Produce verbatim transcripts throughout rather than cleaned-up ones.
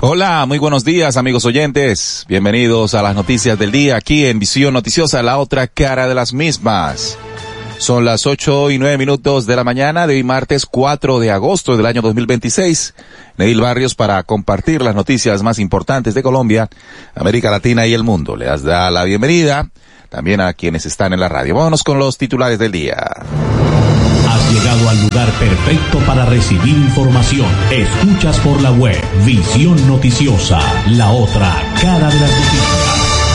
Hola, muy buenos días, amigos oyentes. Bienvenidos a las noticias del día aquí en Visión Noticiosa, la otra cara de las mismas. Son las ocho y nueve minutos de la mañana de hoy martes cuatro de agosto del año dos mil veintiséis. Neil Barrios para compartir las noticias más importantes de Colombia, América Latina y el mundo. Les da la bienvenida también a quienes están en la radio. Vámonos con los titulares del día. Has llegado al lugar perfecto para recibir información. Escuchas por la web Visión Noticiosa, la otra cara de las noticias.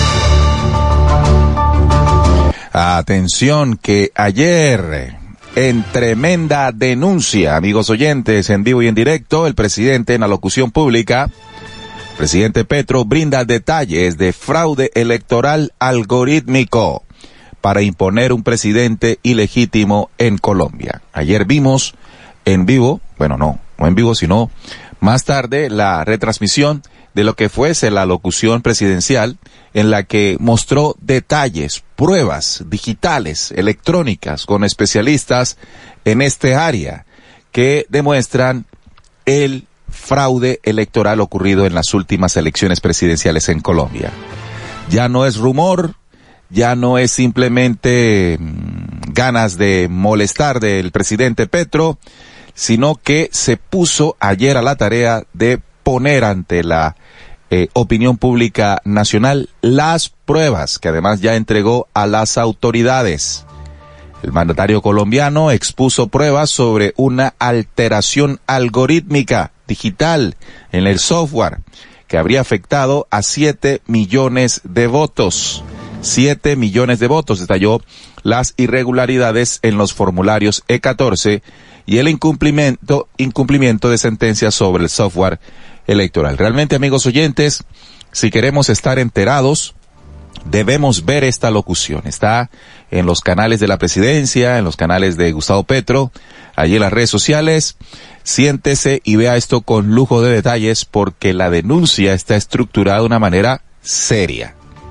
Atención que ayer, en tremenda denuncia, amigos oyentes, en vivo y en directo, el presidente en la locución pública, presidente Petro, brinda detalles de fraude electoral algorítmico para imponer un presidente ilegítimo en Colombia. Ayer vimos en vivo, bueno, no, no en vivo, sino más tarde, la retransmisión de lo que fuese la locución presidencial, en la que mostró detalles, pruebas digitales, electrónicas, con especialistas en este área, que demuestran el fraude electoral ocurrido en las últimas elecciones presidenciales en Colombia. Ya no es rumor, ya no es simplemente mmm, ganas de molestar del presidente Petro, sino que se puso ayer a la tarea de poner ante la eh, opinión pública nacional las pruebas que además ya entregó a las autoridades. El mandatario colombiano expuso pruebas sobre una alteración algorítmica digital en el software que habría afectado a siete millones de votos. siete millones de votos. Detalló las irregularidades en los formularios E catorce y el incumplimiento, incumplimiento de sentencias sobre el software electoral. Realmente, amigos oyentes, si queremos estar enterados, debemos ver esta locución. Está en los canales de la presidencia, en los canales de Gustavo Petro, allí en las redes sociales. Siéntese y vea esto con lujo de detalles, porque la denuncia está estructurada de una manera seria.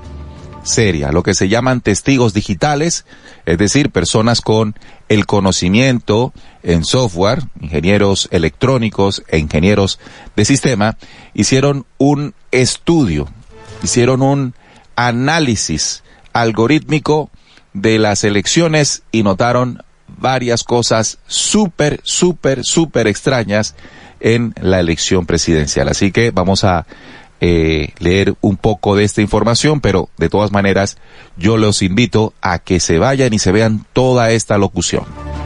seria, lo que se llaman testigos digitales, es decir, personas con el conocimiento en software, ingenieros electrónicos e ingenieros de sistema, hicieron un estudio, hicieron un análisis algorítmico de las elecciones y notaron varias cosas súper, súper, súper extrañas en la elección presidencial. Así que vamos a Eh, leer un poco de esta información, pero de todas maneras yo los invito a que se vayan y se vean toda esta locución.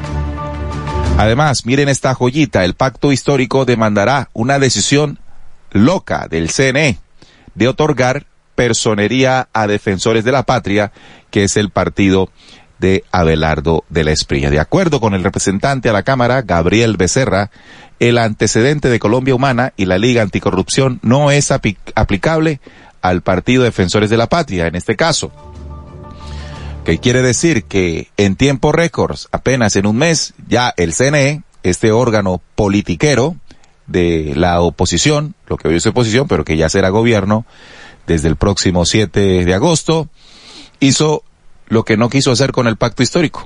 Además, miren esta joyita: el pacto histórico demandará una decisión loca del C N E de otorgar personería a Defensores de la Patria, que es el partido de Abelardo de la Espriella. De acuerdo con el representante a la Cámara, Gabriel Becerra, el antecedente de Colombia Humana y la Liga Anticorrupción no es api- aplicable al Partido Defensores de la Patria, en este caso. ¿Qué quiere decir? Que en tiempo récords, apenas en un mes, ya el C N E, este órgano politiquero de la oposición, lo que hoy es oposición, pero que ya será gobierno desde el próximo siete de agosto, hizo lo que no quiso hacer con el pacto histórico.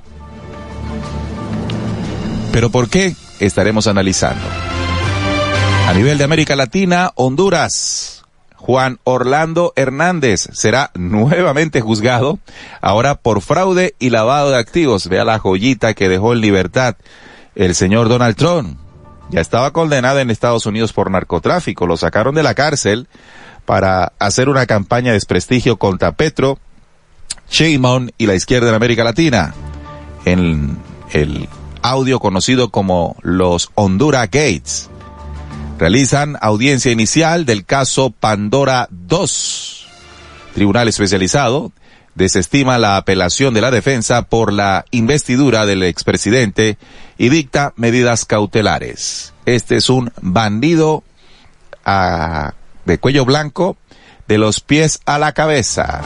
¿Pero por qué? Estaremos analizando. A nivel de América Latina, Honduras, Juan Orlando Hernández será nuevamente juzgado, ahora por fraude y lavado de activos. Vea la joyita que dejó en libertad el señor Donald Trump. Ya estaba condenado en Estados Unidos por narcotráfico, lo sacaron de la cárcel para hacer una campaña de desprestigio contra Petro, Sheinbaum y la izquierda en América Latina. En el audio conocido como los Honduras Gates, realizan audiencia inicial del caso Pandora dos. Tribunal especializado desestima la apelación de la defensa por la investidura del expresidente y dicta medidas cautelares. Este es un bandido a, de cuello blanco, de los pies a la cabeza.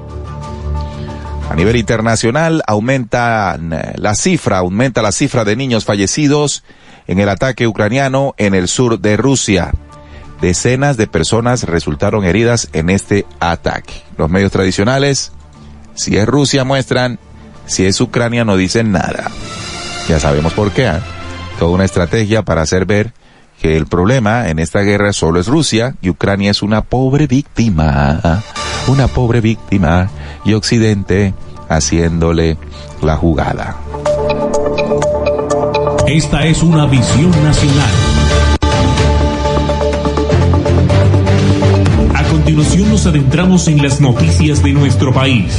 A nivel internacional, aumenta la cifra, aumenta la cifra de niños fallecidos en el ataque ucraniano en el sur de Rusia. Decenas de personas resultaron heridas en este ataque. Los medios tradicionales, si es Rusia muestran, si es Ucrania no dicen nada. Ya sabemos por qué, ¿eh? Toda una estrategia para hacer ver que el problema en esta guerra solo es Rusia y Ucrania es una pobre víctima, una pobre víctima, y Occidente haciéndole la jugada. Esta es una visión nacional. A continuación nos adentramos en las noticias de nuestro país.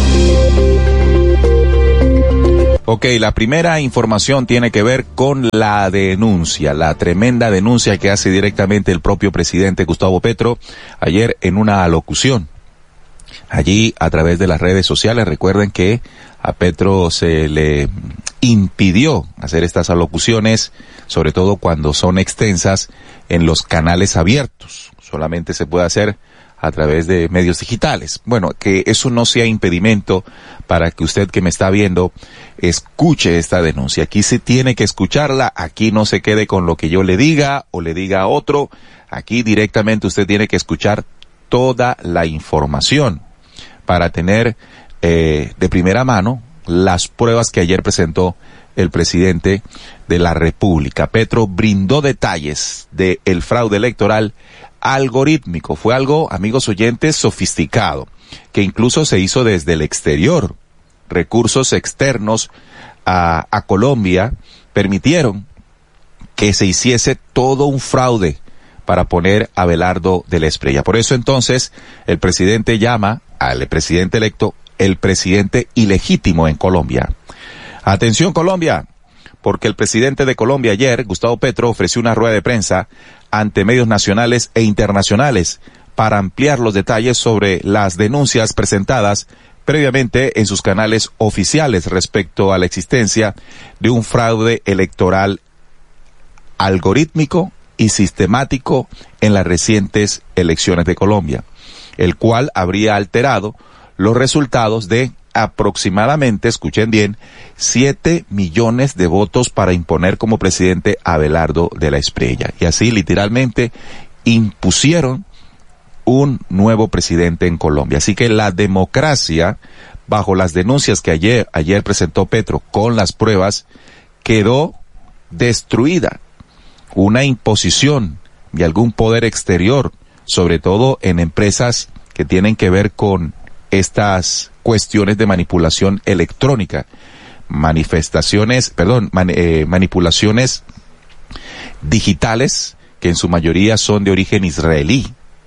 Ok, la primera información tiene que ver con la denuncia, la tremenda denuncia que hace directamente el propio presidente Gustavo Petro ayer en una alocución. Allí, a través de las redes sociales, recuerden que a Petro se le impidió hacer estas alocuciones, sobre todo cuando son extensas en los canales abiertos. Solamente se puede hacer a través de medios digitales. Bueno, que eso no sea impedimento para que usted que me está viendo escuche esta denuncia. Aquí se tiene que escucharla, aquí no se quede con lo que yo le diga o le diga a otro. Aquí directamente usted tiene que escuchar toda la información para tener eh, de primera mano las pruebas que ayer presentó el presidente de la República. Petro brindó detalles del fraude electoral algorítmico. Fue algo, amigos oyentes, sofisticado, que incluso se hizo desde el exterior. Recursos externos a, a Colombia permitieron que se hiciese todo un fraude para poner a Abelardo de la Espriella. Por eso entonces el presidente llama al presidente electo el presidente ilegítimo en Colombia. Atención Colombia, porque el presidente de Colombia ayer, Gustavo Petro, ofreció una rueda de prensa ante medios nacionales e internacionales para ampliar los detalles sobre las denuncias presentadas previamente en sus canales oficiales respecto a la existencia de un fraude electoral algorítmico y sistemático en las recientes elecciones de Colombia, el cual habría alterado los resultados de aproximadamente, escuchen bien, siete millones de votos para imponer como presidente a Abelardo de la Espriella. Y así literalmente impusieron un nuevo presidente en Colombia. Así que la democracia, bajo las denuncias que ayer, ayer presentó Petro con las pruebas, quedó destruida. Una imposición de algún poder exterior, sobre todo en empresas que tienen que ver con estas cuestiones de manipulación electrónica, manifestaciones, perdón, man, eh, manipulaciones digitales que en su mayoría son de origen israelí.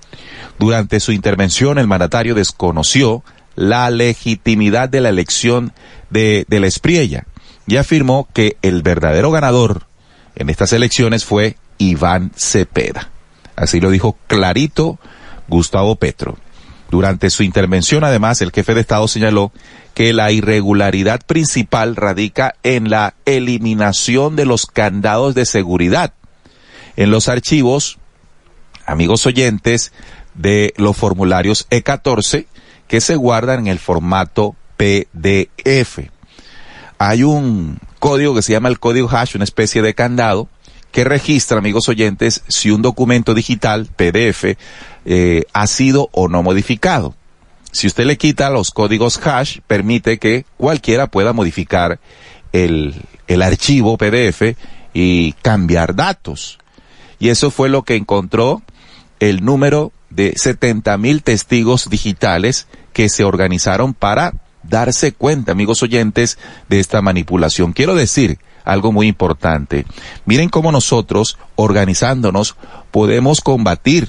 Durante su intervención, el mandatario desconoció la legitimidad de la elección de, de la Espriella y afirmó que el verdadero ganador en estas elecciones fue Iván Cepeda. Así lo dijo clarito Gustavo Petro. Durante su intervención, además, el jefe de Estado señaló que la irregularidad principal radica en la eliminación de los candados de seguridad en los archivos, amigos oyentes, de los formularios E catorce que se guardan en el formato P D F. Hay un código que se llama el código hash, una especie de candado que registra, amigos oyentes, si un documento digital, P D F, eh, ha sido o no modificado. Si usted le quita los códigos hash, permite que cualquiera pueda modificar el, el archivo P D F y cambiar datos. Y eso fue lo que encontró el número de setenta mil testigos digitales que se organizaron para darse cuenta, amigos oyentes, de esta manipulación. Quiero decir algo muy importante. Miren cómo nosotros, organizándonos, podemos combatir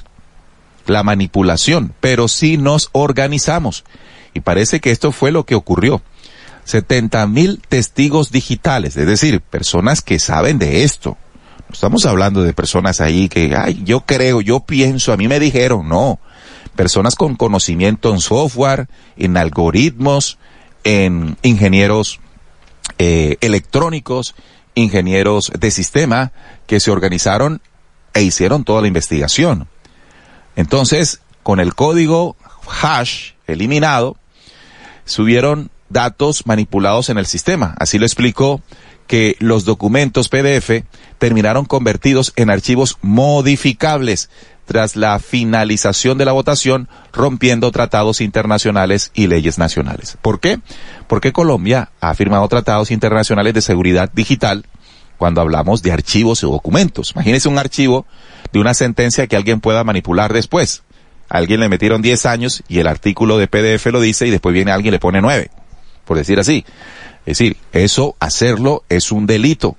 la manipulación, pero si nos organizamos. Y parece que esto fue lo que ocurrió. setenta mil testigos digitales, es decir, personas que saben de esto. No estamos hablando de personas ahí que, ay, yo creo, yo pienso, a mí me dijeron, no. Personas con conocimiento en software, en algoritmos, en ingenieros eh, electrónicos, ingenieros de sistema, que se organizaron e hicieron toda la investigación. Entonces, con el código hash eliminado, subieron datos manipulados en el sistema. Así lo explicó, que los documentos P D F terminaron convertidos en archivos modificables tras la finalización de la votación, rompiendo tratados internacionales y leyes nacionales. ¿Por qué? Porque Colombia ha firmado tratados internacionales de seguridad digital cuando hablamos de archivos o documentos. Imagínese un archivo de una sentencia que alguien pueda manipular después. A alguien le metieron diez años y el artículo de P D F lo dice y después viene alguien y le pone nueve, por decir así. Es decir, eso, hacerlo es un delito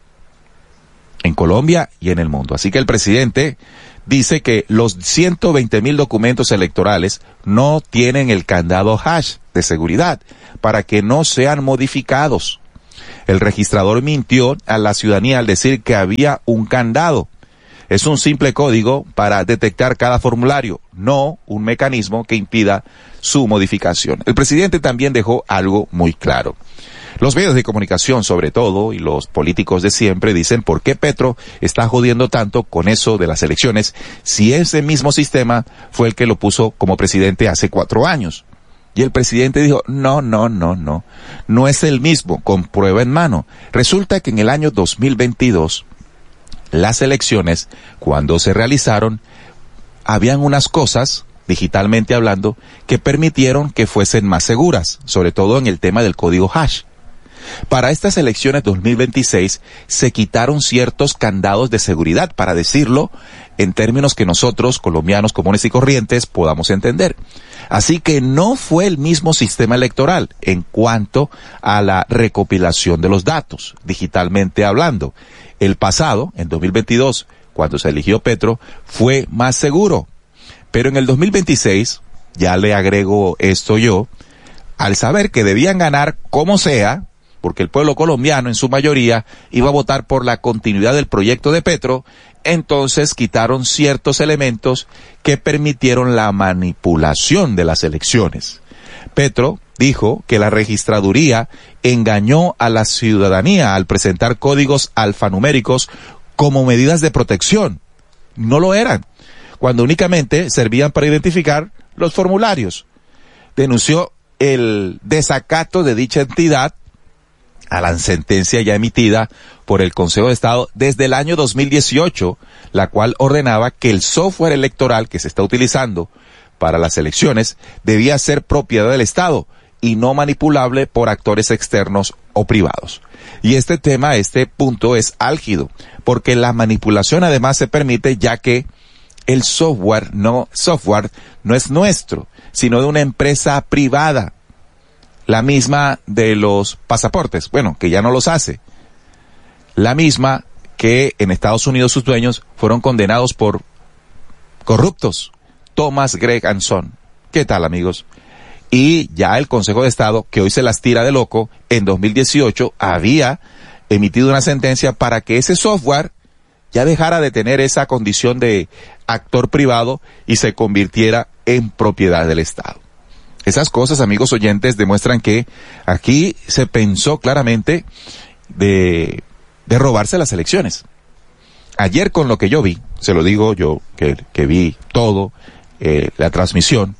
en Colombia y en el mundo. Así que el presidente dice que los ciento veinte mil documentos electorales no tienen el candado hash de seguridad para que no sean modificados. El registrador mintió a la ciudadanía al decir que había un candado. Es un simple código para detectar cada formulario, no un mecanismo que impida su modificación. El presidente también dejó algo muy claro. Los medios de comunicación, sobre todo, y los políticos de siempre, dicen por qué Petro está jodiendo tanto con eso de las elecciones si ese mismo sistema fue el que lo puso como presidente hace cuatro años. Y el presidente dijo, no, no, no, no, no es el mismo, con prueba en mano. Resulta que en el año dos mil veintidós, las elecciones, cuando se realizaron, habían unas cosas, digitalmente hablando, que permitieron que fuesen más seguras, sobre todo en el tema del código hash. Para estas elecciones dos mil veintiséis se quitaron ciertos candados de seguridad, para decirlo en términos que nosotros, colombianos comunes y corrientes, podamos entender. Así que no fue el mismo sistema electoral en cuanto a la recopilación de los datos, digitalmente hablando. El pasado, en dos mil veintidós, cuando se eligió Petro, fue más seguro. Pero en el dos mil veintiséis, ya le agrego esto yo, al saber que debían ganar como sea, porque el pueblo colombiano en su mayoría iba a votar por la continuidad del proyecto de Petro, entonces quitaron ciertos elementos que permitieron la manipulación de las elecciones. Petro dijo que la registraduría engañó a la ciudadanía al presentar códigos alfanuméricos como medidas de protección. No lo eran, cuando únicamente servían para identificar los formularios. Denunció el desacato de dicha entidad a la sentencia ya emitida por el Consejo de Estado desde el año dos mil dieciocho, la cual ordenaba que el software electoral que se está utilizando para las elecciones debía ser propiedad del Estado y no manipulable por actores externos o privados. Y este tema, este punto es álgido, porque la manipulación además se permite ya que el software no, software no es nuestro, sino de una empresa privada. La misma de los pasaportes, bueno, que ya no los hace. La misma que en Estados Unidos sus dueños fueron condenados por corruptos. Thomas Gregg and Son. ¿Qué tal, amigos? Y ya el Consejo de Estado, que hoy se las tira de loco, en dos mil dieciocho había emitido una sentencia para que ese software ya dejara de tener esa condición de actor privado y se convirtiera en propiedad del Estado. Esas cosas, amigos oyentes, demuestran que aquí se pensó claramente de, de robarse las elecciones. Ayer, con lo que yo vi, se lo digo yo, que, que vi todo, eh, la transmisión,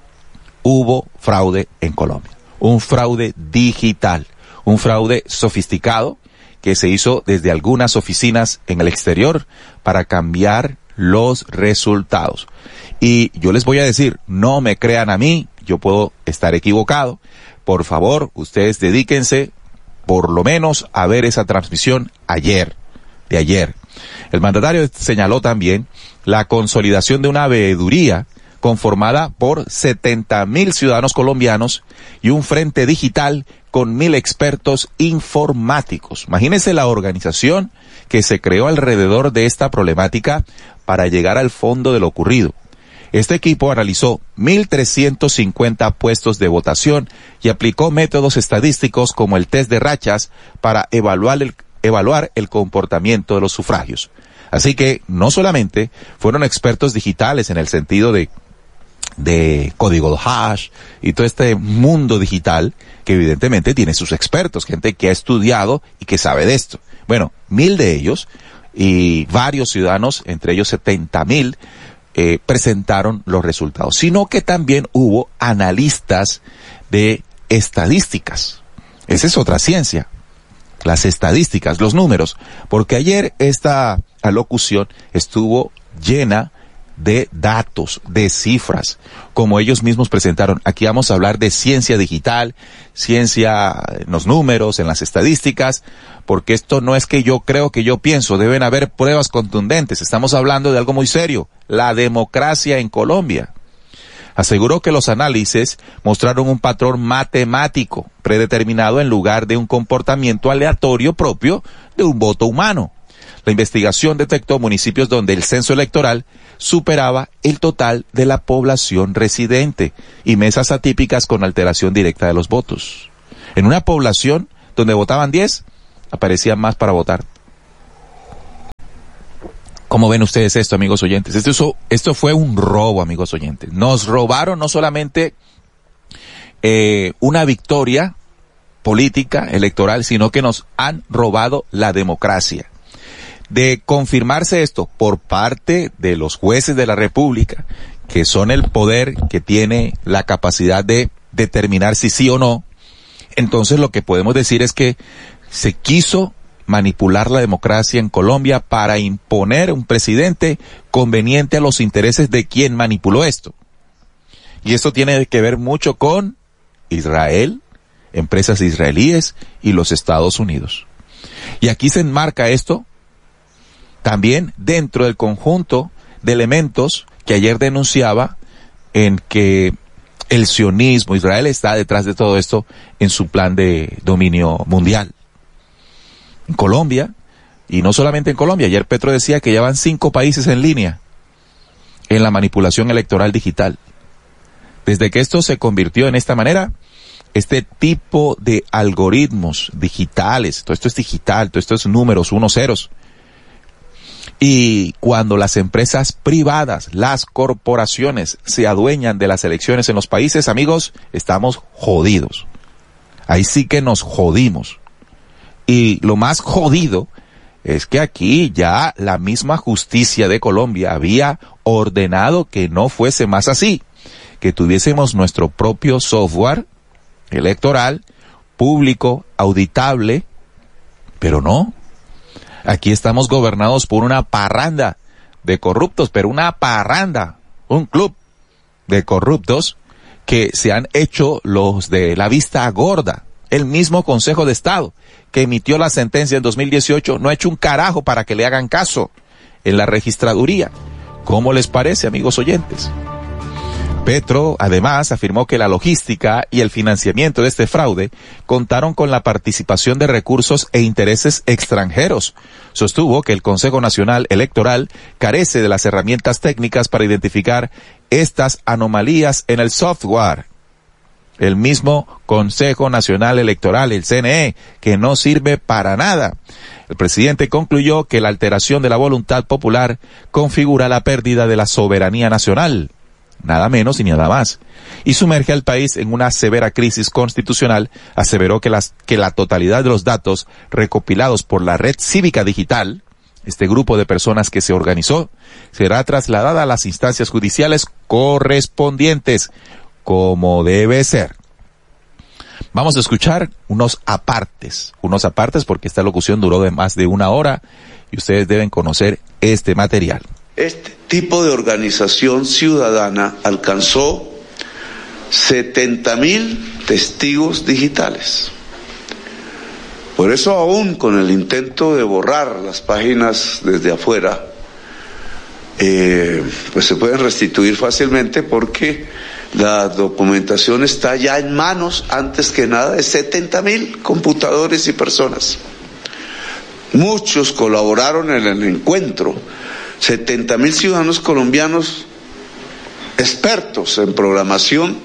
hubo fraude en Colombia. Un fraude digital, un fraude sofisticado que se hizo desde algunas oficinas en el exterior para cambiar los resultados. Y yo les voy a decir, no me crean a mí, yo puedo estar equivocado. Por favor, ustedes dedíquense por lo menos a ver esa transmisión ayer, de ayer. El mandatario señaló también la consolidación de una veeduría conformada por setenta mil ciudadanos colombianos y un frente digital con mil expertos informáticos. Imagínense la organización que se creó alrededor de esta problemática para llegar al fondo de lo ocurrido. Este equipo analizó mil trescientos cincuenta puestos de votación y aplicó métodos estadísticos como el test de rachas para evaluar el, evaluar el comportamiento de los sufragios. Así que no solamente fueron expertos digitales en el sentido de, de código hash y todo este mundo digital que evidentemente tiene sus expertos, gente que ha estudiado y que sabe de esto. Bueno, mil de ellos y varios ciudadanos, entre ellos setenta mil, Eh, presentaron los resultados, sino que también hubo analistas de estadísticas. Esa es otra ciencia, las estadísticas, los números, porque ayer esta alocución estuvo llena de datos, de cifras, como ellos mismos presentaron. Aquí vamos a hablar de ciencia digital, ciencia en los números, en las estadísticas, porque esto no es que yo creo, que yo pienso, deben haber pruebas contundentes. Estamos hablando de algo muy serio, la democracia en Colombia. Aseguró que los análisis mostraron un patrón matemático predeterminado en lugar de un comportamiento aleatorio propio de un voto humano. La investigación detectó municipios donde el censo electoral superaba el total de la población residente y mesas atípicas con alteración directa de los votos. En una población donde votaban diez, aparecían más para votar. ¿Cómo ven ustedes esto, amigos oyentes? Esto, esto fue un robo, amigos oyentes. Nos robaron no solamente eh, una victoria política, electoral, sino que nos han robado la democracia. De confirmarse esto por parte de los jueces de la República, que son el poder que tiene la capacidad de determinar si sí o no, entonces lo que podemos decir es que se quiso manipular la democracia en Colombia para imponer un presidente conveniente a los intereses de quien manipuló esto. Y esto tiene que ver mucho con Israel, empresas israelíes y los Estados Unidos. Y aquí se enmarca esto también dentro del conjunto de elementos que ayer denunciaba en que el sionismo, Israel está detrás de todo esto en su plan de dominio mundial. En Colombia, y no solamente en Colombia, ayer Petro decía que ya van cinco países en línea en la manipulación electoral digital. Desde que esto se convirtió en esta manera, este tipo de algoritmos digitales, todo esto es digital, todo esto es números, unos ceros. Y cuando las empresas privadas, las corporaciones se adueñan de las elecciones en los países, amigos, estamos jodidos. Ahí sí que nos jodimos. Y lo más jodido es que aquí ya la misma justicia de Colombia había ordenado que no fuese más así, que tuviésemos nuestro propio software electoral, público, auditable, pero no. Aquí estamos gobernados por una parranda de corruptos, pero una parranda, un club de corruptos que se han hecho los de la vista gorda. El mismo Consejo de Estado que emitió la sentencia en dos mil dieciocho no ha hecho un carajo para que le hagan caso en la registraduría. ¿Cómo les parece, amigos oyentes? Petro, además, afirmó que la logística y el financiamiento de este fraude contaron con la participación de recursos e intereses extranjeros. Sostuvo que el Consejo Nacional Electoral carece de las herramientas técnicas para identificar estas anomalías en el software. El mismo Consejo Nacional Electoral, el C N E, que no sirve para nada. El presidente concluyó que la alteración de la voluntad popular configura la pérdida de la soberanía nacional, nada menos y nada más, y sumerge al país en una severa crisis constitucional. Aseveró que, las, que la totalidad de los datos recopilados por la Red Cívica Digital, este grupo de personas que se organizó, será trasladada a las instancias judiciales correspondientes, como debe ser. Vamos a escuchar unos apartes, unos apartes porque esta locución duró de más de una hora y ustedes deben conocer este material. Este tipo de organización ciudadana alcanzó setenta mil testigos digitales. Por eso, aún con el intento de borrar las páginas desde afuera, eh, pues se pueden restituir fácilmente porque la documentación está ya en manos, antes que nada, de setenta mil computadores y personas. Muchos colaboraron en el encuentro. setenta mil ciudadanos colombianos expertos en programación,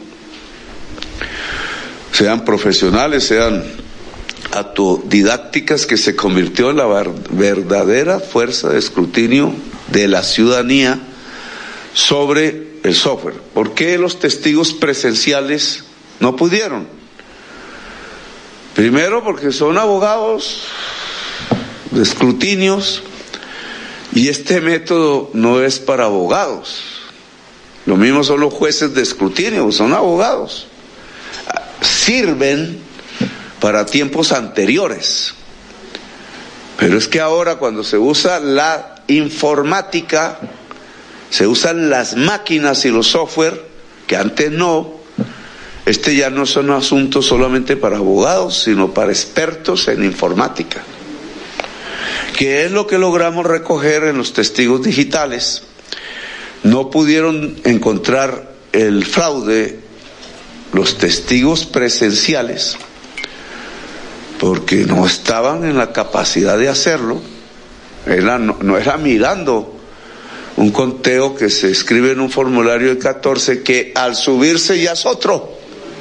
sean profesionales, sean autodidácticas, que se convirtió en la verdadera fuerza de escrutinio de la ciudadanía sobre el software. ¿Por qué los testigos presenciales no pudieron? Primero, porque son abogados de escrutinios y este método no es para abogados. Lo mismo son los jueces de escrutinio, son abogados. Sirven para tiempos anteriores. Pero es que ahora, cuando se usa la informática, se usan las máquinas y los software, que antes no. Este ya no son asuntos solamente para abogados, sino para expertos en informática. ¿Qué es lo que logramos recoger en los testigos digitales? No pudieron encontrar el fraude los testigos presenciales, porque no estaban en la capacidad de hacerlo. Era, no, no era mirando un conteo que se escribe en un formulario de catorce que al subirse ya es otro,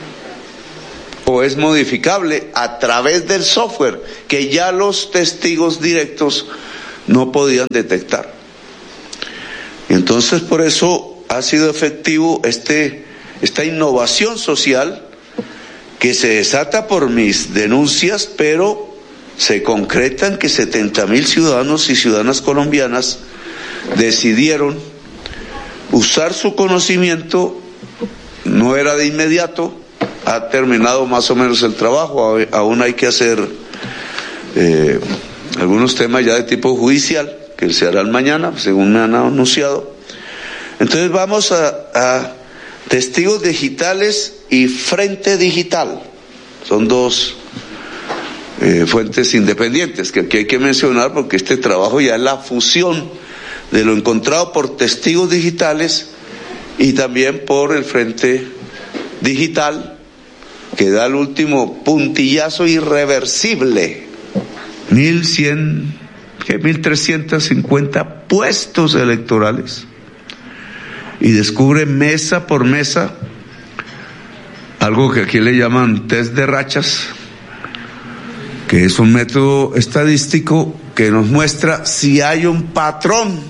o es modificable a través del software que ya los testigos directos no podían detectar. Entonces, por eso ha sido efectivo este, esta innovación social que se desata por mis denuncias, pero se concreta en que setenta mil ciudadanos y ciudadanas colombianas decidieron usar su conocimiento. No era de inmediato, ha terminado más o menos el trabajo, aún hay que hacer eh, algunos temas ya de tipo judicial, que se harán mañana, según me han anunciado. Entonces vamos a, a testigos digitales y frente digital. Son dos eh, fuentes independientes que aquí hay que mencionar, porque este trabajo ya es la fusión de lo encontrado por testigos digitales y también por el frente digital, que da el último puntillazo irreversible. Mil cien, mil trescientos cincuenta puestos electorales, y descubre mesa por mesa algo que aquí le llaman test de rachas, que es un método estadístico que nos muestra si hay un patrón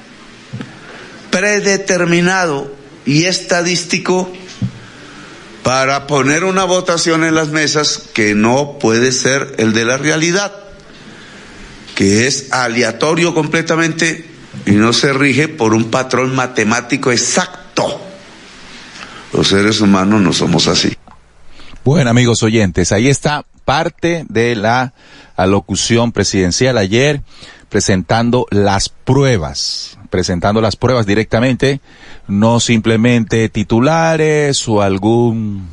predeterminado y estadístico para poner una votación en las mesas que no puede ser el de la realidad, que es aleatorio completamente y no se rige por un patrón matemático exacto. Los seres humanos no somos así. Bueno, amigos oyentes, ahí está parte de la alocución presidencial ayer, presentando las pruebas, presentando las pruebas directamente, no simplemente titulares o algún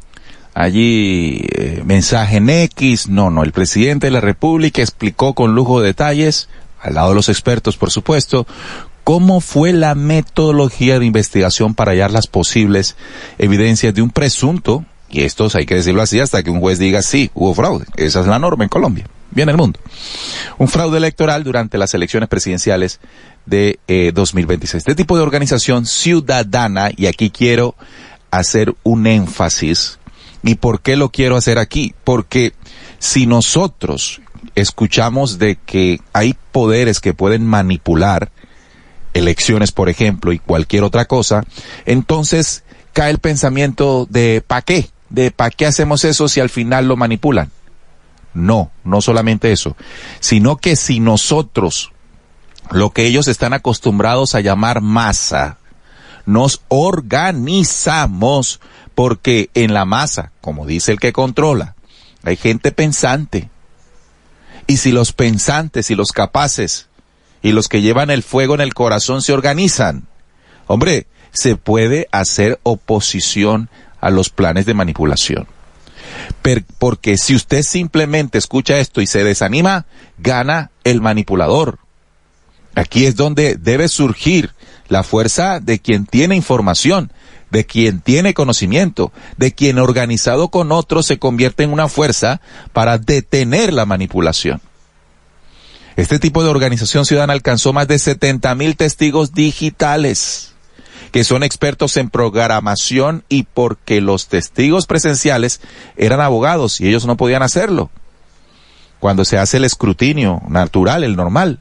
allí eh, mensaje en X, no, no, el presidente de la República explicó con lujo de detalles, al lado de los expertos por supuesto, cómo fue la metodología de investigación para hallar las posibles evidencias de un presunto, y estos hay que decirlo así hasta que un juez diga sí, hubo fraude, esa es la norma en Colombia, bien en el mundo, un fraude electoral durante las elecciones presidenciales de eh, dos mil veintiséis. Este tipo de organización ciudadana, y aquí quiero hacer un énfasis, ¿y por qué lo quiero hacer aquí? Porque si nosotros escuchamos de que hay poderes que pueden manipular elecciones, por ejemplo, y cualquier otra cosa, entonces cae el pensamiento de ¿para qué? De ¿para qué hacemos eso si al final lo manipulan? No, no solamente eso, sino que si nosotros, lo que ellos están acostumbrados a llamar masa, nos organizamos, porque en la masa, como dice el que controla, hay gente pensante. Y si los pensantes y los capaces y los que llevan el fuego en el corazón se organizan, hombre, se puede hacer oposición a los planes de manipulación. Per, porque si usted simplemente escucha esto y se desanima, gana el manipulador. Aquí es donde debe surgir la fuerza de quien tiene información, de quien tiene conocimiento, de quien organizado con otros se convierte en una fuerza para detener la manipulación. Este tipo de organización ciudadana alcanzó más de setenta mil testigos digitales, que son expertos en programación, y porque los testigos presenciales eran abogados y ellos no podían hacerlo. Cuando se hace el escrutinio natural, el normal,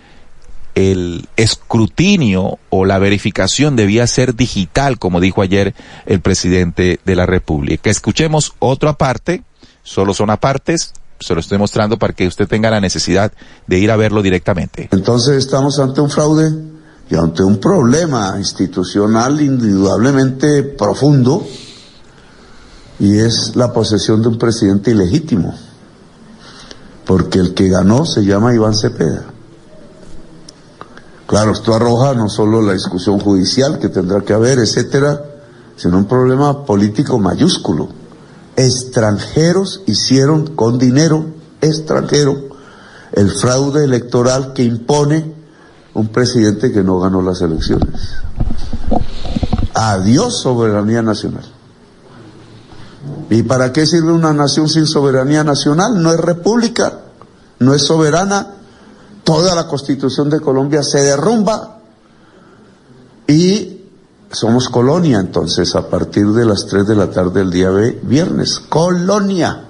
el escrutinio o la verificación debía ser digital, como dijo ayer el presidente de la República. Que escuchemos otra parte, solo son apartes, se lo estoy mostrando para que usted tenga la necesidad de ir a verlo directamente. Entonces estamos ante un fraude y ante un problema institucional indudablemente profundo, y es la posesión de un presidente ilegítimo, porque el que ganó se llama Iván Cepeda. Claro, esto arroja no solo la discusión judicial que tendrá que haber, etcétera, sino un problema político mayúsculo. Extranjeros hicieron con dinero extranjero el fraude electoral que impone un presidente que no ganó las elecciones. Adiós soberanía nacional. ¿Y para qué sirve una nación sin soberanía nacional? No es república, no es soberana. Toda la Constitución de Colombia se derrumba y somos colonia entonces a partir de las tres de la tarde del día viernes. Colonia.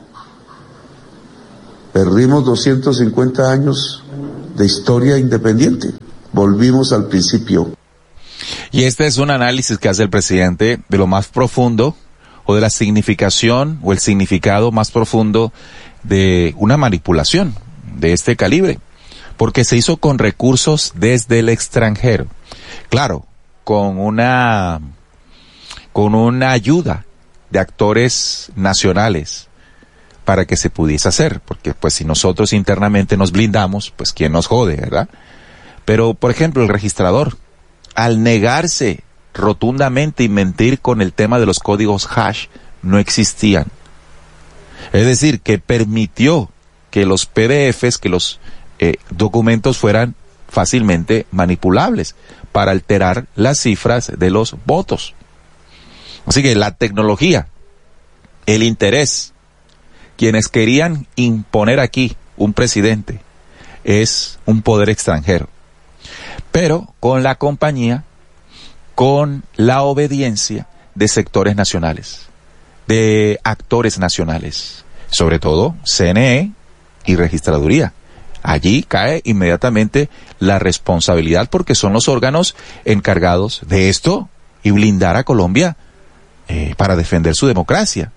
Perdimos doscientos cincuenta años de historia independiente. Volvimos al principio. Y este es un análisis que hace el presidente de lo más profundo o de la significación o el significado más profundo de una manipulación de este calibre, porque se hizo con recursos desde el extranjero. Claro, con una con una ayuda de actores nacionales para que se pudiese hacer, porque pues si nosotros internamente nos blindamos, pues quién nos jode, ¿verdad? Pero, por ejemplo, el registrador, al negarse rotundamente y mentir con el tema de los códigos hash, no existían. Es decir, que permitió que los P D Efes, que los eh, documentos fueran fácilmente manipulables para alterar las cifras de los votos. Así que la tecnología, el interés, quienes querían imponer aquí un presidente, es un poder extranjero. Pero con la compañía, con la obediencia de sectores nacionales, de actores nacionales, sobre todo C N E y Registraduría. Allí cae inmediatamente la responsabilidad porque son los órganos encargados de esto y blindar a Colombia eh, para defender su democracia.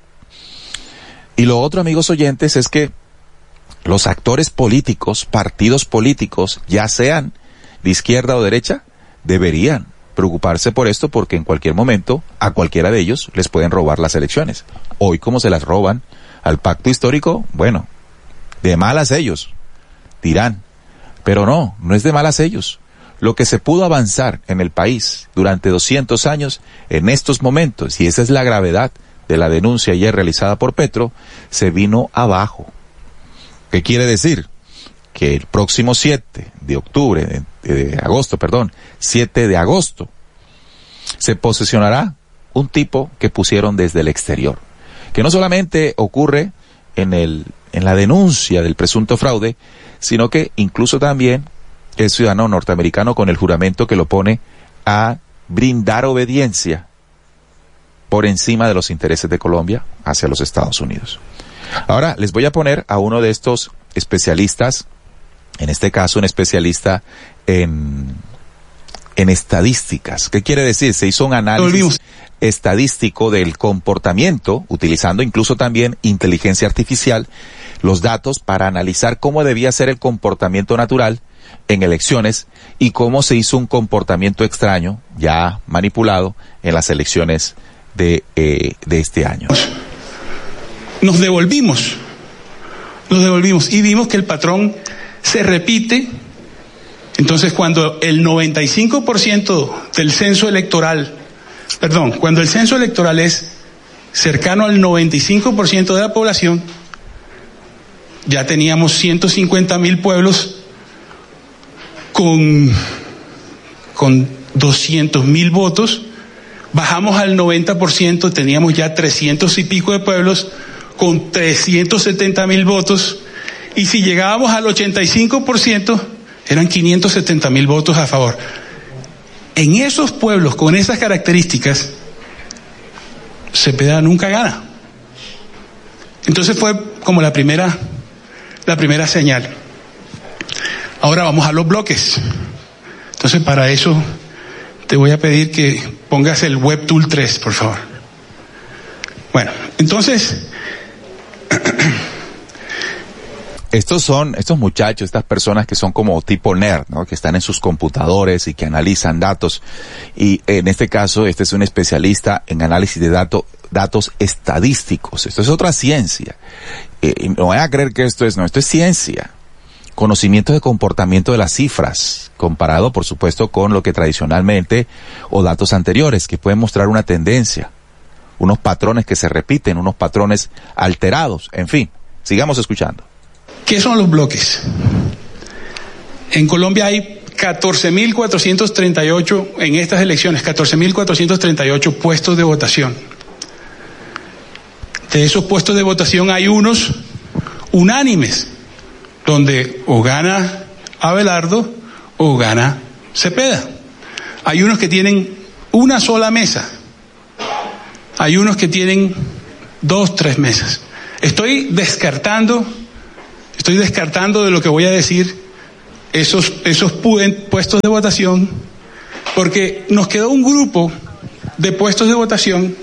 Y lo otro, amigos oyentes, es que los actores políticos, partidos políticos, ya sean de izquierda o derecha, deberían preocuparse por esto porque en cualquier momento a cualquiera de ellos les pueden robar las elecciones. Hoy, como se las roban al pacto histórico, bueno, de malas ellos, dirán, pero no, no es de malas ellos. Lo que se pudo avanzar en el país durante doscientos años, en estos momentos, y esa es la gravedad de la denuncia ayer realizada por Petro, se vino abajo. ¿Qué quiere decir? Que el próximo siete de octubre, de, de agosto, perdón, siete de agosto, se posesionará un tipo que pusieron desde el exterior, que no solamente ocurre en el, en la denuncia del presunto fraude, sino que incluso también es ciudadano norteamericano con el juramento que lo pone a brindar obediencia por encima de los intereses de Colombia hacia los Estados Unidos. Ahora les voy a poner a uno de estos especialistas, en este caso un especialista en, en estadísticas. ¿Qué quiere decir? Se hizo un análisis estadístico del comportamiento, utilizando incluso también inteligencia artificial, los datos para analizar cómo debía ser el comportamiento natural en elecciones y cómo se hizo un comportamiento extraño, ya manipulado, en las elecciones de, eh, de este año. Nos devolvimos, nos devolvimos y vimos que el patrón se repite. Entonces, cuando el noventa y cinco por ciento del censo electoral, perdón, cuando el censo electoral es cercano al noventa y cinco por ciento de la población, ya teníamos ciento cincuenta mil pueblos con, con doscientos mil votos. Bajamos al noventa por ciento, teníamos ya trescientos y pico de pueblos con trescientos setenta mil votos. Y si llegábamos al ochenta y cinco por ciento, eran quinientos setenta mil votos a favor. En esos pueblos con esas características, Cepeda nunca gana. Entonces fue como la primera, la primera señal. Ahora vamos a los bloques. Entonces, para eso te voy a pedir que pongas el WebTool tres, por favor. Bueno, entonces Estos son, estos muchachos, estas personas que son como tipo nerd, ¿no? Que están en sus computadores y que analizan datos. Y en este caso, este es un especialista en análisis de datos, datos estadísticos. Esto es otra ciencia. Eh, no voy a creer que esto es, no, esto es ciencia. conocimiento de comportamiento de las cifras, comparado, por supuesto, con lo que tradicionalmente o datos anteriores, que pueden mostrar una tendencia, unos patrones que se repiten, unos patrones alterados, en fin. Sigamos escuchando. ¿Qué son los bloques? En Colombia hay catorce mil cuatrocientos treinta y ocho, en estas elecciones, catorce mil cuatrocientos treinta y ocho puestos de votación. De esos puestos de votación hay unos unánimes, donde o gana Abelardo o gana Cepeda. Hay unos que tienen una sola mesa. Hay unos que tienen dos, tres mesas. Estoy descartando, estoy descartando de lo que voy a decir esos, esos puestos de votación, porque nos quedó un grupo de puestos de votación,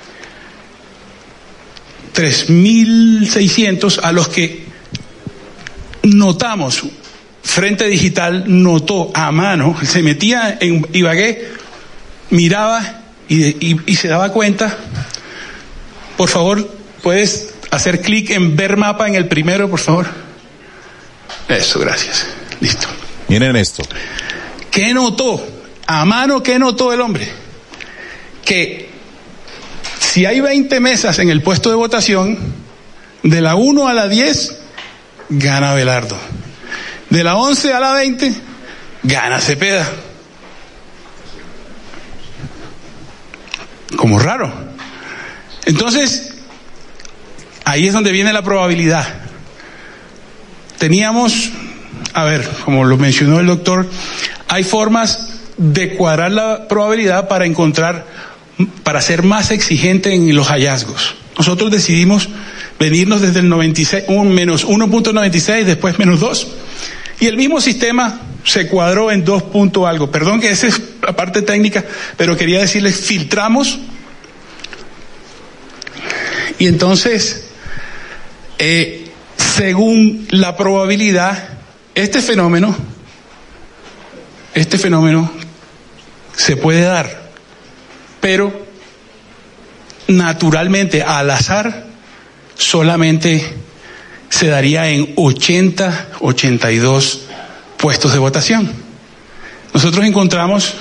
tres mil seiscientos, a los que notamos, Frente Digital notó a mano, se metía en Ibagué, miraba y, y, y se daba cuenta. Por favor, puedes hacer clic en ver mapa en el primero, por favor. Eso, gracias. Listo. Miren esto. ¿Qué notó? A mano, ¿qué notó el hombre? Que si hay veinte mesas en el puesto de votación, de la uno a la diez, gana Abelardo. De la once a la veinte, gana Cepeda. Como raro. Entonces, ahí es donde viene la probabilidad. Teníamos, a ver, como lo mencionó el doctor, hay formas de cuadrar la probabilidad para encontrar, para ser más exigente en los hallazgos. Nosotros decidimos venirnos desde el noventa y seis, un menos uno punto noventa y seis, después menos dos, y el mismo sistema se cuadró en dos punto algo. Perdón que esa es la parte técnica, pero quería decirles, filtramos, y entonces, eh, según la probabilidad, este fenómeno, este fenómeno se puede dar, pero naturalmente, al azar, solamente se daría en ochenta, ochenta y dos puestos de votación. Nosotros encontramos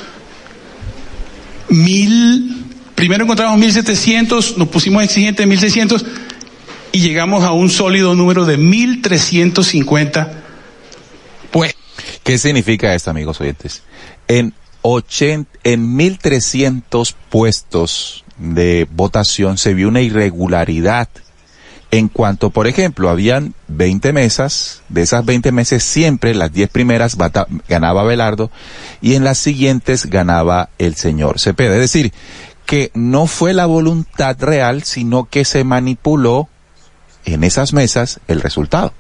mil, primero encontramos mil setecientos, nos pusimos exigentes en mil seiscientos y llegamos a un sólido número de mil trescientos cincuenta puestos. ¿Qué significa esto, amigos oyentes? En ochenta, en mil trescientos puestos de votación se vio una irregularidad en cuanto, por ejemplo, habían veinte mesas, de esas veinte mesas siempre las diez primeras bata, ganaba Abelardo y en las siguientes ganaba el señor Cepeda. Es decir, que no fue la voluntad real, sino que se manipuló en esas mesas el resultado.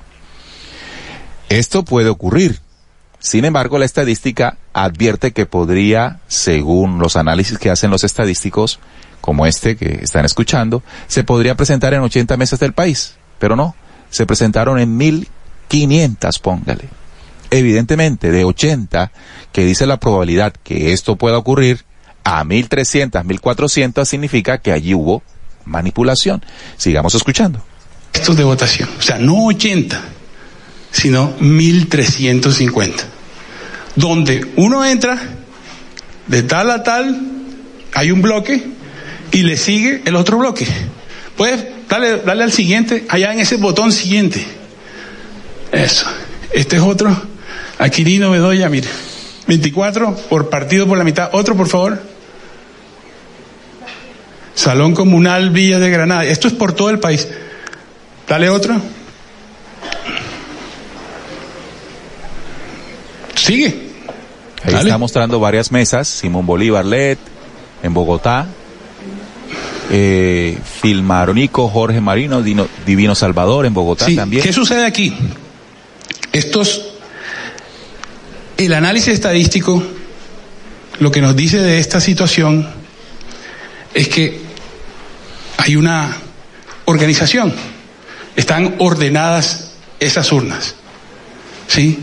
Esto puede ocurrir. Sin embargo, la estadística advierte que podría, según los análisis que hacen los estadísticos, como este que están escuchando, se podría presentar en ochenta mesas del país, pero no, se presentaron en mil quinientas, póngale. Evidentemente, de ochenta, que dice la probabilidad que esto pueda ocurrir, a mil trescientas, mil cuatrocientas significa que allí hubo manipulación. Sigamos escuchando. Puestos de votación, o sea, no ochenta, sino mil trescientos cincuenta, donde uno entra de tal a tal, hay un bloque y le sigue el otro bloque. Puedes darle, darle al siguiente, allá en ese botón siguiente. Eso. Este es otro, Aquilino Bedoya, mire, veinticuatro por partido por la mitad. Otro, por favor. Salón Comunal Villa de Granada. Esto es por todo el país. Dale otro. Sigue. Ahí Dale. está mostrando varias mesas. Simón Bolívar L E D en Bogotá. Eh, Filmaronico Jorge Marino Dino, Divino Salvador en Bogotá Sí. también. ¿Qué sucede aquí? Estos, el análisis estadístico, lo que nos dice de esta situación es que hay una organización, están ordenadas esas urnas, ¿sí?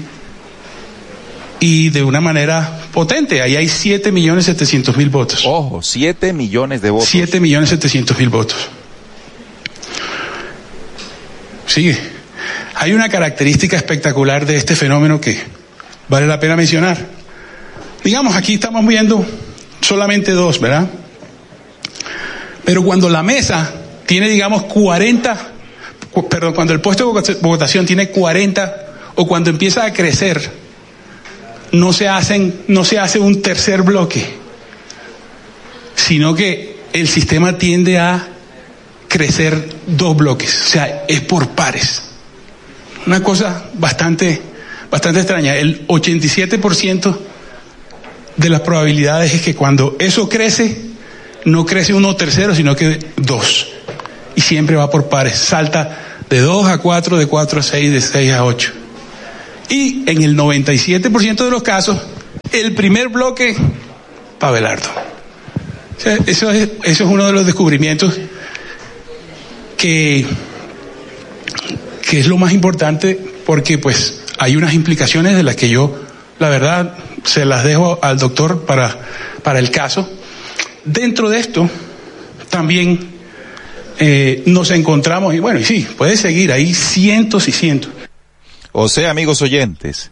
Y de una manera potente, ahí hay siete millones setecientos mil votos. Ojo, siete millones de votos. siete millones setecientos mil votos. Sigue. hay una característica espectacular de este fenómeno que vale la pena mencionar. Digamos, aquí estamos viendo solamente dos, ¿verdad? Pero cuando la mesa tiene, digamos, cuarenta, perdón, cuando el puesto de votación tiene cuarenta, o cuando empieza a crecer, no se hacen, no se hace un tercer bloque, sino que el sistema tiende a crecer dos bloques, o sea, es por pares. Una cosa bastante, bastante extraña. El ochenta y siete por ciento de las probabilidades es que cuando eso crece, no crece uno tercero, sino que dos. Y siempre va por pares. Salta de dos a cuatro, de cuatro a seis, de seis a ocho. Y en el noventa y siete por ciento de los casos, el primer bloque, para Abelardo. O sea, eso es, eso es uno de los descubrimientos que, que es lo más importante, porque pues hay unas implicaciones de las que yo, la verdad, se las dejo al doctor para, para el caso. Dentro de esto, también eh, nos encontramos, y bueno, y sí, puede seguir ahí cientos y cientos. O sea, amigos oyentes,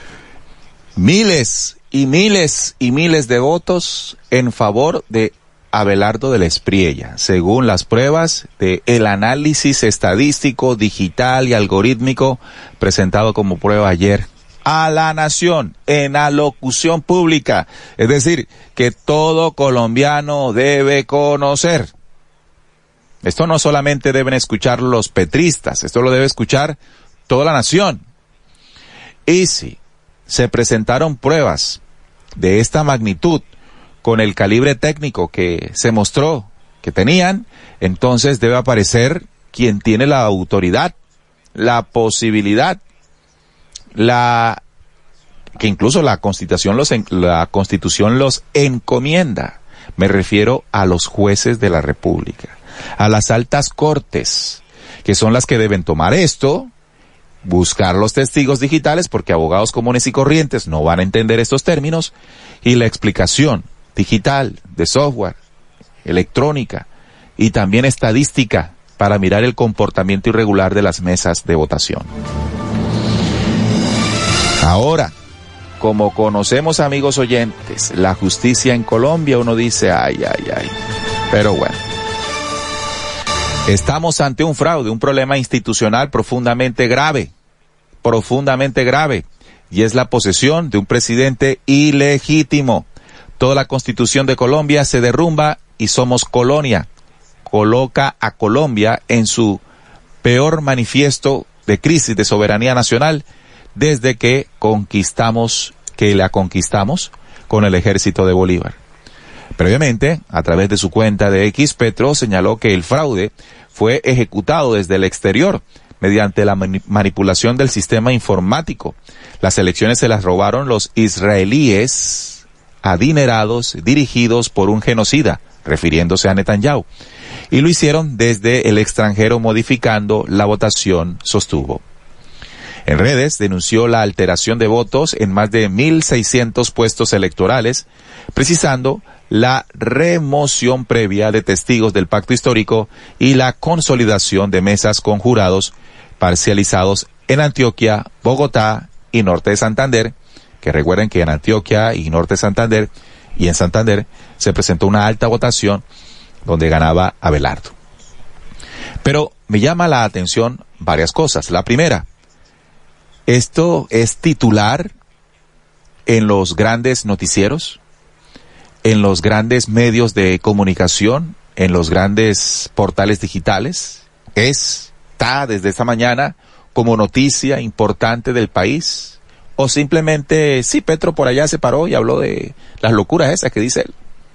miles y miles y miles de votos en favor de Abelardo de la Espriella, según las pruebas del análisis estadístico, digital y algorítmico presentado como prueba ayer a la nación en alocución pública. Es decir, que todo colombiano debe conocer. Esto no solamente deben escuchar los petristas, esto lo debe escuchar toda la nación. Y si se presentaron pruebas de esta magnitud con el calibre técnico que se mostró que tenían, entonces debe aparecer quien tiene la autoridad, la posibilidad, la que incluso la Constitución los en, la Constitución los encomienda. Me refiero a los jueces de la República, a las altas cortes, que son las que deben tomar esto, buscar los testigos digitales, porque abogados comunes y corrientes no van a entender estos términos, y la explicación digital, de software, electrónica y también estadística para mirar el comportamiento irregular de las mesas de votación. Ahora, como conocemos, amigos oyentes, la justicia en Colombia, uno dice, ay, ay, ay, pero bueno. Estamos ante un fraude, un problema institucional profundamente grave, profundamente grave, y es la posesión de un presidente ilegítimo. Toda la Constitución de Colombia se derrumba y somos colonia. Coloca a Colombia en su peor manifiesto de crisis de soberanía nacional desde que conquistamos, que la conquistamos con el ejército de Bolívar. Previamente, a través de su cuenta de X, Petro señaló que el fraude fue ejecutado desde el exterior mediante la mani- manipulación del sistema informático. Las elecciones se las robaron los israelíes adinerados dirigidos por un genocida, refiriéndose a Netanyahu, y lo hicieron desde el extranjero modificando la votación, sostuvo. En redes denunció la alteración de votos en más de mil seiscientos puestos electorales, precisando la remoción previa de testigos del pacto histórico y la consolidación de mesas con jurados parcializados en Antioquia, Bogotá y Norte de Santander, que recuerden que en Antioquia y Norte de Santander y en Santander se presentó una alta votación donde ganaba Abelardo. Pero me llama la atención varias cosas. La primera, esto es titular en los grandes noticieros, en los grandes medios de comunicación, en los grandes portales digitales. Está desde esta mañana como noticia importante del país. O simplemente, sí, Petro por allá se paró y habló de las locuras esas que dice él.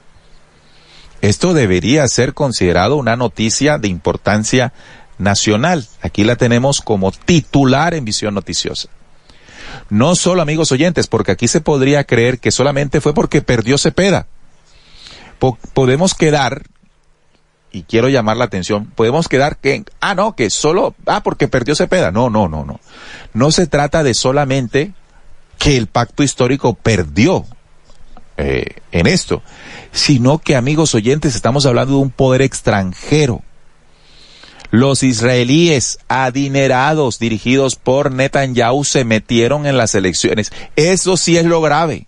Esto debería ser considerado una noticia de importancia nacional. Aquí la tenemos como titular en Visión Noticiosa. No solo, amigos oyentes, porque aquí se podría creer que solamente fue porque perdió Cepeda. Po- podemos quedar, y quiero llamar la atención, podemos quedar que, ah, no, que solo, ah, porque perdió Cepeda. No, no, no, no. No se trata de solamente que el pacto histórico perdió eh, en esto, sino que, amigos oyentes, estamos hablando de un poder extranjero. Los israelíes adinerados dirigidos por Netanyahu se metieron en las elecciones. Eso sí es lo grave.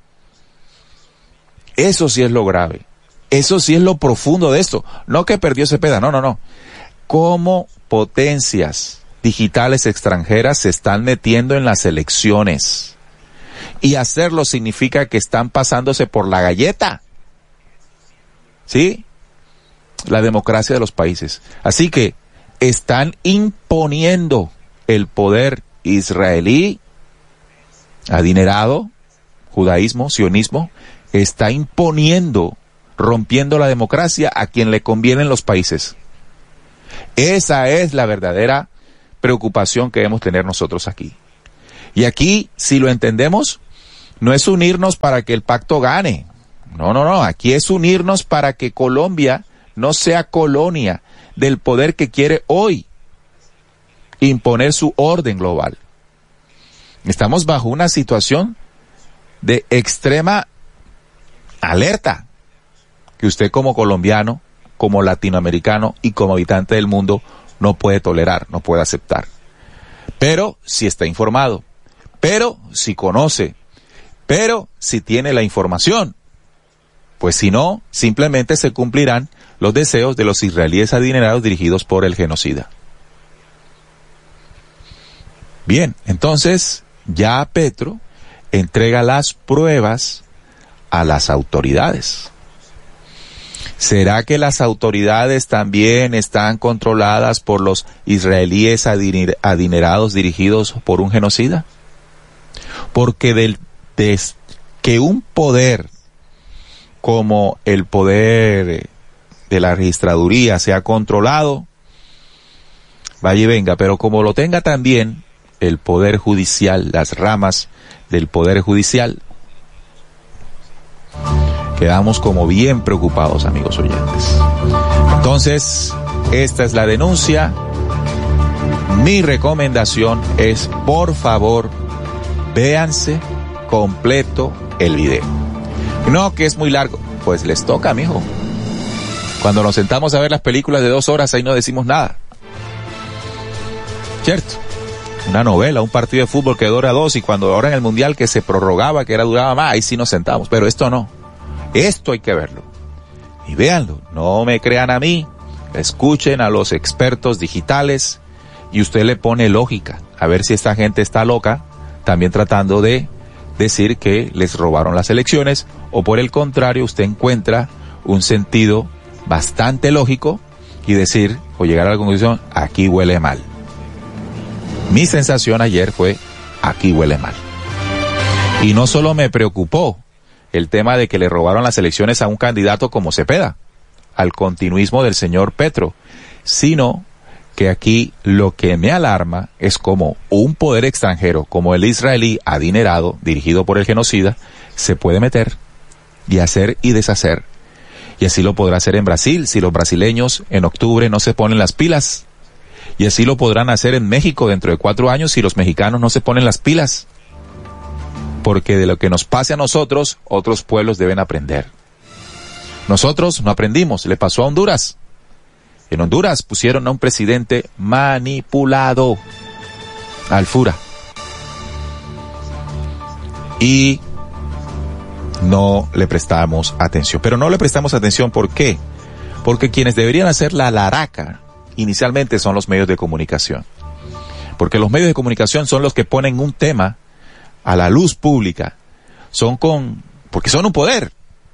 Eso sí es lo grave. Eso sí es lo profundo de esto. No que perdió Cepeda, no, no, no. Cómo potencias digitales extranjeras se están metiendo en las elecciones. Y hacerlo significa que están pasándose por la galleta. ¿Sí? La democracia de los países. Así que están imponiendo el poder israelí, adinerado, judaísmo, sionismo, está imponiendo, rompiendo la democracia a quien le conviene en los países. Esa es la verdadera preocupación que debemos tener nosotros aquí. Y aquí, si lo entendemos, no es unirnos para que el pacto gane. No, no, no. Aquí es unirnos para que Colombia no sea colonia del poder que quiere hoy imponer su orden global. Estamos bajo una situación de extrema alerta que usted como colombiano, como latinoamericano y como habitante del mundo no puede tolerar, no puede aceptar. Pero si está informado, pero si conoce, pero si tiene la información, pues si no, simplemente se cumplirán los deseos de los israelíes adinerados dirigidos por el genocida. Bien, entonces ya Petro entrega las pruebas a las autoridades. ¿Será que las autoridades también están controladas por los israelíes adiner- adinerados dirigidos por un genocida? Porque del, de, que un poder como el poder de la registraduría sea controlado, vaya y venga, pero como lo tenga también el poder judicial, las ramas del poder judicial, quedamos como bien preocupados, amigos oyentes. Entonces, esta es la denuncia. Mi recomendación es, por favor, véanse completo el video. No, que es muy largo. Pues les toca, mijo. Cuando nos sentamos a ver las películas de dos horas, ahí no decimos nada. ¿Cierto? Una novela, un partido de fútbol que dura dos, y cuando ahora en el Mundial que se prorrogaba, que era duraba más, ahí sí nos sentamos. Pero esto no. Esto hay que verlo. Y véanlo. No me crean a mí. Escuchen a los expertos digitales y usted le pone lógica. A ver si esta gente está loca, también tratando de decir que les robaron las elecciones, o por el contrario, usted encuentra un sentido bastante lógico y decir, o llegar a la conclusión, aquí huele mal. Mi sensación ayer fue, aquí huele mal. Y no solo me preocupó el tema de que le robaron las elecciones a un candidato como Cepeda, al continuismo del señor Petro, sino que aquí lo que me alarma es como un poder extranjero, como el israelí adinerado, dirigido por el genocida, se puede meter y hacer y deshacer. Y así lo podrá hacer en Brasil, si los brasileños en octubre no se ponen las pilas. Y así lo podrán hacer en México dentro de cuatro años si los mexicanos no se ponen las pilas. Porque de lo que nos pase a nosotros, otros pueblos deben aprender. Nosotros no aprendimos, le pasó a Honduras. En Honduras pusieron a un presidente manipulado, Alfura. Y no le prestamos atención. Pero no le prestamos atención, ¿por qué? Porque quienes deberían hacer la laraca inicialmente son los medios de comunicación. Porque los medios de comunicación son los que ponen un tema a la luz pública. Son con, porque son un poder.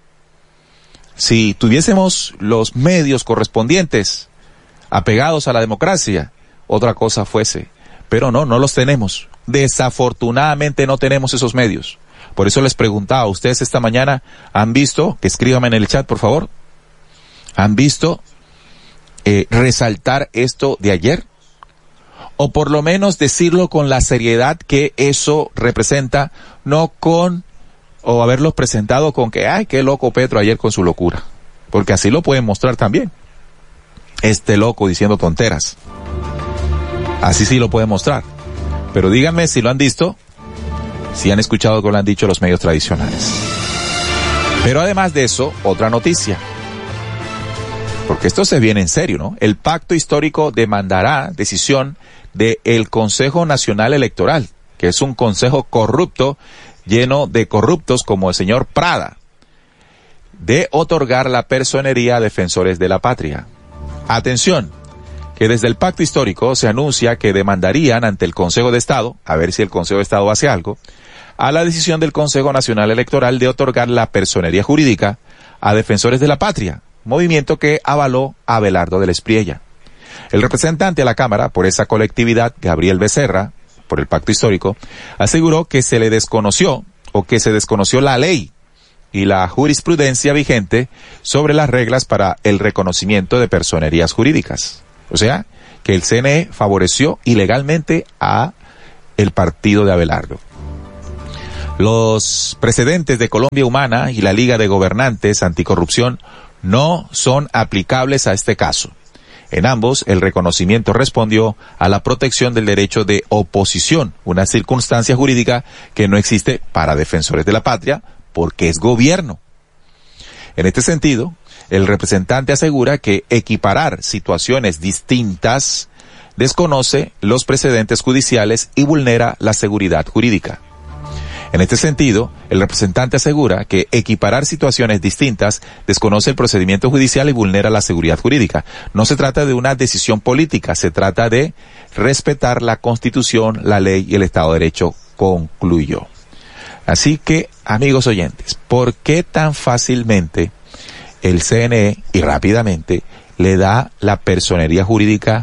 Si tuviésemos los medios correspondientes apegados a la democracia, otra cosa fuese. Pero no, no los tenemos. Desafortunadamente no tenemos esos medios. Por eso les preguntaba, ¿ustedes esta mañana han visto, que escríbanme en el chat por favor, han visto eh, resaltar esto de ayer? O por lo menos decirlo con la seriedad que eso representa, no con, o haberlo presentado con que, ay, qué loco Petro ayer con su locura. Porque así lo pueden mostrar también. Este loco diciendo tonteras. Así sí lo pueden mostrar. Pero díganme si lo han visto, si han escuchado lo que lo han dicho los medios tradicionales. Pero además de eso, otra noticia. porque esto se viene en serio, ¿no? El pacto histórico demandará decisión del Consejo Nacional Electoral, que es un consejo corrupto, lleno de corruptos como el señor Prada, de otorgar la personería a defensores de la patria. Atención, que desde el pacto histórico se anuncia que demandarían ante el Consejo de Estado, a ver si el Consejo de Estado hace algo, a la decisión del Consejo Nacional Electoral de otorgar la personería jurídica a defensores de la patria, movimiento que avaló Abelardo de la Espriella. El representante a la Cámara por esa colectividad, Gabriel Becerra, por el pacto histórico, aseguró que se le desconoció o que se desconoció la ley y la jurisprudencia vigente sobre las reglas para el reconocimiento de personerías jurídicas. O sea, que el C N E favoreció ilegalmente a el partido de Abelardo. Los precedentes de Colombia Humana y la Liga de Gobernantes Anticorrupción no son aplicables a este caso. En ambos, el reconocimiento respondió a la protección del derecho de oposición, una circunstancia jurídica que no existe para defensores de la patria, porque es gobierno. En este sentido, el representante asegura que equiparar situaciones distintas desconoce los precedentes judiciales y vulnera la seguridad jurídica. En este sentido, el representante asegura que equiparar situaciones distintas desconoce el procedimiento judicial y vulnera la seguridad jurídica. No se trata de una decisión política, se trata de respetar la Constitución, la ley y el Estado de Derecho, concluyó. Así que, amigos oyentes, ¿por qué tan fácilmente el C N E y rápidamente le da la personería jurídica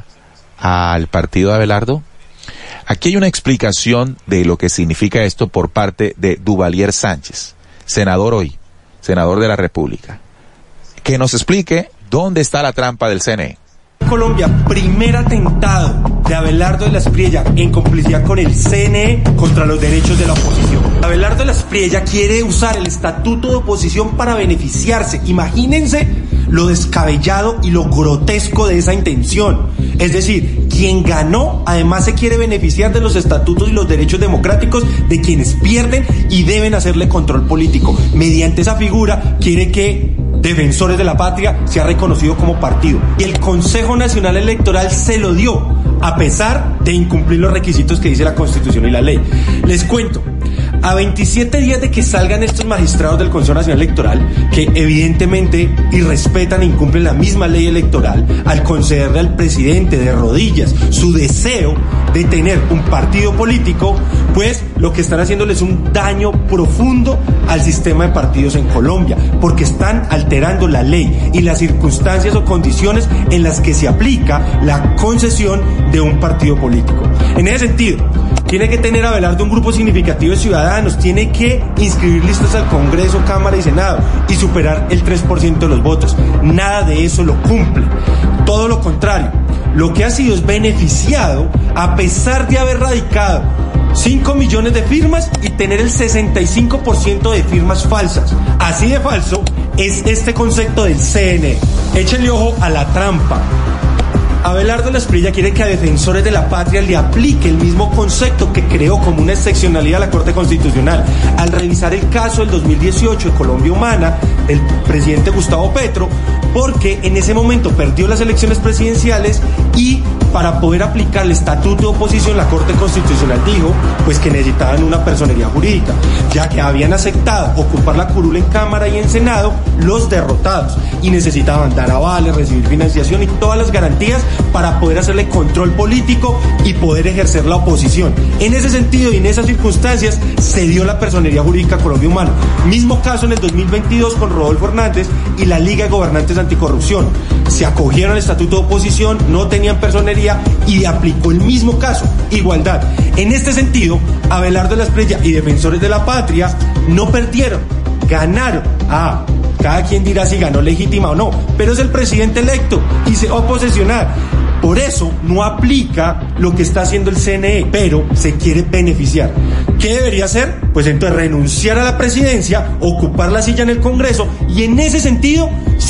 al partido de Abelardo? Aquí hay una explicación de lo que significa esto por parte de Duvalier Sánchez, senador hoy, senador de la República. Que nos explique dónde está la trampa del C N E. Colombia, primer atentado de Abelardo de la Espriella en complicidad con el C N E contra los derechos de la oposición. Abelardo de la Espriella quiere usar el estatuto de oposición para beneficiarse. Imagínense lo descabellado y lo grotesco de esa intención. Es decir, quien ganó además se quiere beneficiar de los estatutos y los derechos democráticos de quienes pierden y deben hacerle control político. Mediante esa figura quiere que Defensores de la Patria sea reconocido como partido. Y el Consejo Nacional Electoral se lo dio, a pesar de incumplir los requisitos que dice la Constitución y la ley. Les cuento, a veintisiete días de que salgan estos magistrados del Consejo Nacional Electoral, que evidentemente irrespetan e incumplen la misma ley electoral, al concederle al presidente de rodillas su deseo de tener un partido político, pues lo que están haciéndoles un daño profundo al sistema de partidos en Colombia, porque están alterando la ley y las circunstancias o condiciones en las que se aplica la concesión de un partido político. En ese sentido, tiene que tener Abelardo un grupo significativo de ciudadanos, tiene que inscribir listas al Congreso, Cámara y Senado y superar el tres por ciento de los votos. Nada de eso lo cumple. Todo lo contrario, lo que ha sido es beneficiado a pesar de haber radicado cinco millones de firmas y tener el sesenta y cinco por ciento de firmas falsas. Así de falso es este concepto del C N E. Échenle ojo a la trampa. Abelardo de la Espriella quiere que a Defensores de la Patria le aplique el mismo concepto que creó como una excepcionalidad la Corte Constitucional al revisar el caso del dos mil dieciocho de Colombia Humana del presidente Gustavo Petro, porque en ese momento perdió las elecciones presidenciales y para poder aplicar el estatuto de oposición la Corte Constitucional dijo pues que necesitaban una personería jurídica, ya que habían aceptado ocupar la curul en Cámara y en Senado los derrotados y necesitaban dar avales, recibir financiación y todas las garantías para poder hacerle control político y poder ejercer la oposición. En ese sentido y en esas circunstancias se dio la personería jurídica Colombia Humana. Mismo caso en el dos mil veintidós con Rodolfo Hernández y la Liga de Gobernantes Anticorrupción. Se acogieron al estatuto de oposición, no tenían personería y aplicó el mismo caso, igualdad. En este sentido, Abelardo de la Espriella y Defensores de la Patria no perdieron, ganaron. Ah, cada quien dirá si ganó legítima o no, pero es el presidente electo y se va a posesionar. Por eso no aplica lo que está haciendo el C N E, pero se quiere beneficiar. ¿Qué debería hacer? Pues entonces renunciar a la presidencia, ocupar la silla en el Congreso y en ese sentido, sí,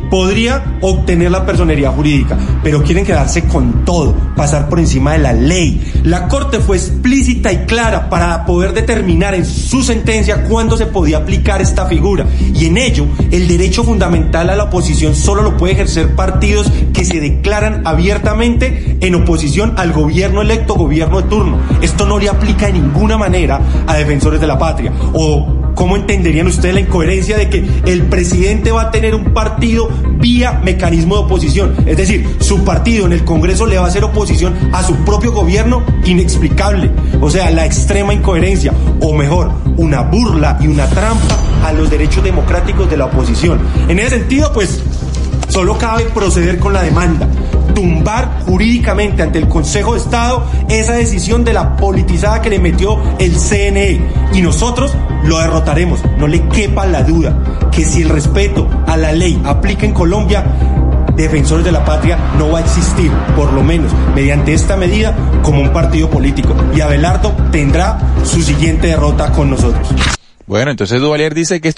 podría obtener la personería jurídica, pero quieren quedarse con todo, pasar por encima de la ley. La Corte fue explícita y clara para poder determinar en su sentencia cuándo se podía aplicar esta figura, y en ello el derecho fundamental a la oposición solo lo puede ejercer partidos que se declaran abiertamente en oposición al gobierno electo, gobierno de turno. Esto no le aplica de ninguna manera a Defensores de la Patria. O ¿cómo entenderían ustedes la incoherencia de que el presidente va a tener un partido vía mecanismo de oposición? Es decir, su partido en el Congreso le va a hacer oposición a su propio gobierno. Inexplicable. O sea, la extrema incoherencia, o mejor, una burla y una trampa a los derechos democráticos de la oposición. En ese sentido, pues, solo cabe proceder con la demanda, tumbar jurídicamente ante el Consejo de Estado esa decisión de la politizada que le metió el C N E, y nosotros lo derrotaremos. No le quepa la duda que si el respeto a la ley aplica en Colombia, Defensores de la Patria no va a existir, por lo menos mediante esta medida, como un partido político, y Abelardo tendrá su siguiente derrota con nosotros. Bueno, entonces Duvalier dice que esto